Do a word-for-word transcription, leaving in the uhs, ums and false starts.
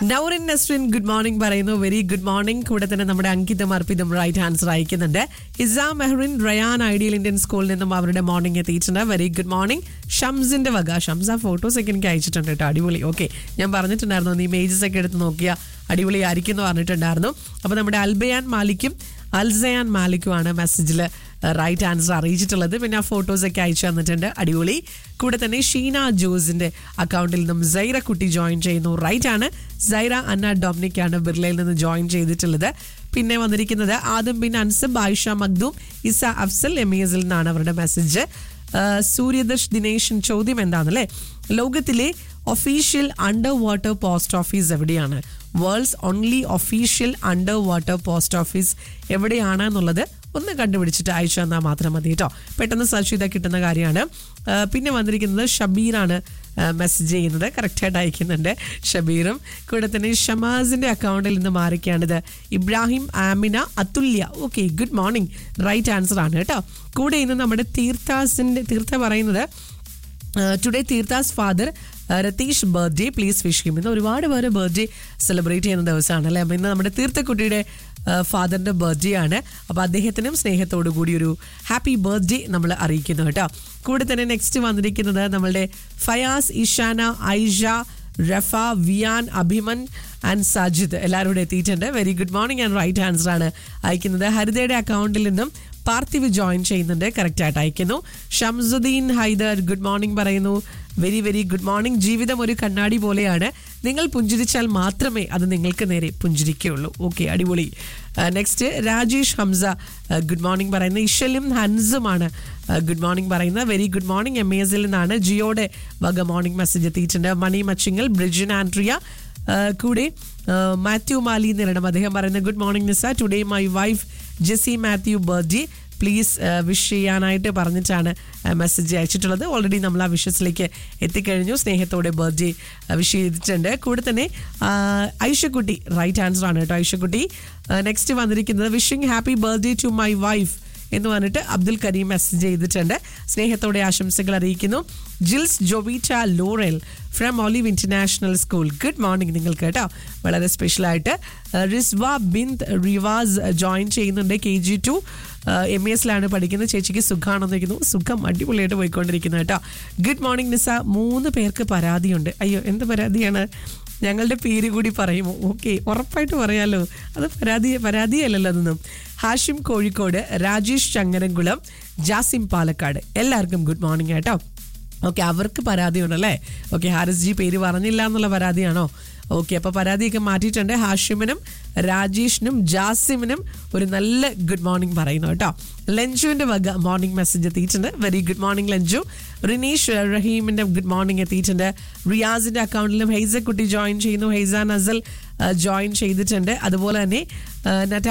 Nourin Nasrin good morning പറയുന്നു. Very good morning. കൂടെ തന്നെ നമ്മുടെ അങ്കിതം അർപ്പിതം റൈറ്റ് ആൻസർ അയക്കുന്നുണ്ട്. Isha Mehreen Ryan ideal Indian സ്കൂളിൽ നിന്നും അവരുടെ മോർണിംഗ് എത്തിയിട്ടുണ്ട്. Very good morning. ഷംസിന്റെ വക ഷംസ ഫോട്ടോസ് ഒക്കെ എനിക്ക് അയച്ചിട്ടുണ്ട് കേട്ടോ. അടിപൊളി. ഓക്കെ, ഞാൻ പറഞ്ഞിട്ടുണ്ടായിരുന്നു നീ ഇമേജസ് ഒക്കെ എടുത്ത് നോക്കിയാൽ അടിപൊളി ആയിരിക്കും എന്ന് പറഞ്ഞിട്ടുണ്ടായിരുന്നു. അപ്പോൾ നമ്മുടെ അൽബയാൻ മാലിക്കും അൽസയാൻ മാലിക്കുമാണ് മെസ്സേജിൽ റൈറ്റ് ആൻസർ അറിയിച്ചിട്ടുള്ളത്. പിന്നെ ആ ഫോട്ടോസൊക്കെ അയച്ചു തന്നിട്ടുണ്ട്. അടിപൊളി. കൂടെ തന്നെ ഷീന ജോസിന്റെ അക്കൗണ്ടിൽ നിന്നും സൈറ കുട്ടി ജോയിൻ ചെയ്യുന്നു. റൈറ്റ് ആണ്. സൈറ അന്ന ഡൊമിനിക് ആണ് ബിർലയിൽ നിന്ന് ജോയിൻ ചെയ്തിട്ടുള്ളത്. പിന്നെ വന്നിരിക്കുന്നത് Adam bin unsub, Ayisha Makhdoom, Isa Afsal M E എസിൽ നിന്നാണ് അവരുടെ മെസ്സേജ്. സൂര്യദർശ് ദിനേശൻ ചോദ്യം എന്താണല്ലേ, ലോകത്തിലെ official under water post office എവിടെയാണ്? Worlds only official under water post office എവിടെയാണ് എന്നുള്ളത് ഒന്ന് കണ്ടുപിടിച്ചിട്ട് അയച്ചു തന്നാൽ മാത്രം മതി കേട്ടോ. പെട്ടെന്ന് സെർച്ച് ചെയ്താൽ കിട്ടുന്ന കാര്യമാണ്. പിന്നെ വന്നിരിക്കുന്നത് ഷബീറാണ് മെസ്സേജ് ചെയ്യുന്നത്. കറക്റ്റായിട്ട് അയക്കുന്നുണ്ട് ഷബീറും. കൂടെ തന്നെ ഷമാസിന്റെ അക്കൗണ്ടിൽ നിന്ന് മാറിക്കാണിത്. ഇബ്രാഹിം, ആമിന, അതുല്യ. Okay, good morning. Right answer ആണ് കേട്ടോ. കൂടെ ഇന്ന് നമ്മുടെ തീർത്ഥാസിന്റെ തീർത്ഥ പറയുന്നത് today തീർത്ഥാസ് father Ratheesh birthday, please wish him. ഇന്ന് ഒരുപാട് പേര് ബർത്ത്ഡേ സെലിബ്രേറ്റ് ചെയ്യുന്ന ദിവസമാണ് അല്ലേ. അപ്പം ഇന്ന് നമ്മുടെ തീർത്ഥക്കുട്ടിയുടെ ഫാദറിൻ്റെ ബർത്ത്ഡേ ആണ്. അപ്പോൾ അദ്ദേഹത്തിനും സ്നേഹത്തോടു കൂടി ഒരു ഹാപ്പി ബർത്ത്ഡേ നമ്മൾ അറിയിക്കുന്നു കേട്ടോ. കൂടെ തന്നെ നെക്സ്റ്റ് വന്നിരിക്കുന്നത് നമ്മളുടെ ഫയാസ്, ഇഷാന, ഐഷ, റഫ, വിയാൻ, അഭിമൻ ആൻഡ് സാജിദ് എല്ലാവരും കൂടെ എത്തിയിട്ടുണ്ട്. Very good morning and right answer ആണ് അയക്കുന്നത്. ഹരിതയുടെ അക്കൗണ്ടിൽ നിന്നും പാർത്ഥിവ് ജോയിൻ ചെയ്യുന്നുണ്ട്. കറക്റ്റായിട്ട് അയക്കുന്നു. ഷംസുദ്ദീൻ ഹൈദർ ഗുഡ് മോർണിംഗ് പറയുന്നു. Very very good morning. ജീവിതം ഒരു കണ്ണാടി പോലെയാണ്, നിങ്ങൾ പുഞ്ചിരിച്ചാൽ മാത്രമേ അത് നിങ്ങൾക്ക് നേരെ പുഞ്ചിരിക്കുകയുള്ളൂ. ഓക്കെ, അടിപൊളി. Next Rajesh Hamza good morning പറയുന്നത്. ഇഷലും ഹൻസുമാണ് ഗുഡ് മോർണിംഗ് പറയുന്നത്. Very good morning. M A എസിൽ നിന്നാണ് ജിയോയുടെ വക മോർണിംഗ് മെസ്സേജ് എത്തിയിട്ടുണ്ട്. മണി മച്ചിങ്ങൽ, ബ്രിജിൻ ആൻഡ്രിയ, കൂടെ മാത്യു മാലി എന്നിടണം. അദ്ദേഹം പറയുന്നത് good morning Nisa, today my wife Jessy Mathew birthday, please wish ചെയ്യാനായിട്ട് പറഞ്ഞിട്ടാണ് മെസ്സേജ് അയച്ചിട്ടുള്ളത്. ഓൾറെഡി നമ്മൾ ആ വിഷസിലേക്ക് എത്തിക്കഴിഞ്ഞു. സ്നേഹത്തോടെ ബർത്ത്ഡേ വിഷ് ചെയ്തിട്ടുണ്ട്. കൂടെ തന്നെ ഐഷക്കുട്ടി റൈറ്റ് ആൻസർ ആണ് കേട്ടോ. ഐഷക്കുട്ടി. നെക്സ്റ്റ് വന്നിരിക്കുന്നത് wishing happy birthday to my wife എന്ന് പറഞ്ഞിട്ട് അബ്ദുൽ കരീം മെസ്സേജ് ചെയ്തിട്ടുണ്ട്. സ്നേഹത്തോടെ ആശംസകൾ അറിയിക്കുന്നു. Jils ജോബീറ്റ laurel from olive international school good morning നിങ്ങൾക്ക് കേട്ടോ. വളരെ സ്പെഷ്യലായിട്ട് റിസ്വ ബിന്ത് റിവാസ് ജോയിൻ ചെയ്യുന്നുണ്ട്. K G to M A എസിലാണ് പഠിക്കുന്നത്. ചേച്ചിക്ക് സുഖമാണെന്ന് വയ്ക്കുന്നു. സുഖം അടിപൊളിയായിട്ട് പോയിക്കൊണ്ടിരിക്കുന്നു കേട്ടോ. ഗുഡ് മോർണിംഗ് നിസ. മൂന്ന് പേർക്ക് പരാതിയുണ്ട്. അയ്യോ, എന്ത് പരാതിയാണ്? ഞങ്ങളുടെ പേര് കൂടി പറയുമോ? ഓക്കെ, ഉറപ്പായിട്ട് പറയാമല്ലോ. അത് പരാതി പരാതിയല്ലല്ലോ അതൊന്നും. ഹാഷിം കോഴിക്കോട്, രാജേഷ് ചങ്ങരംകുളം, ജാസിം പാലക്കാട് എല്ലാവർക്കും ഗുഡ് മോർണിംഗ് കേട്ടോ. ഓക്കെ, അവർക്ക് പരാതിയുണ്ടല്ലേ. ഓക്കെ, ഹാരിസ് ജി പേര് പറഞ്ഞില്ല എന്നുള്ള പരാതിയാണോ? ഓക്കെ, അപ്പോൾ പരാതിയൊക്കെ മാറ്റിയിട്ടുണ്ട്. ഹാഷിമിനും രാജേഷിനും ജാസിമിനും ഒരു നല്ല ഗുഡ് മോർണിംഗ് പറയുന്നു കേട്ടോ. ലഞ്ചുവിൻ്റെ വക മോർണിംഗ് മെസ്സേജ് എത്തിയിട്ടുണ്ട്. Very good morning ലഞ്ചു. Rineesh റഹീമിൻ്റെ good morning എത്തിയിട്ടുണ്ട്. റിയാസിൻ്റെ അക്കൗണ്ടിലും ഹെയ്സ കുട്ടി ജോയിൻ ചെയ്യുന്നു. ഹെയ്സ നസൽ ജോയിൻ ചെയ്തിട്ടുണ്ട്. അതുപോലെ തന്നെ